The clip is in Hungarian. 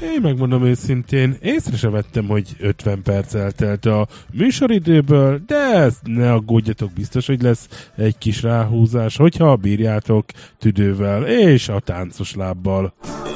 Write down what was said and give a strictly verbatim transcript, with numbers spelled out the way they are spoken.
Én megmondom őszintén, észre se vettem, hogy ötven perc eltelt a műsoridőből, de ezt ne aggódjatok, biztos, hogy lesz egy kis ráhúzás, hogyha bírjátok tüdővel és a táncos lábbal.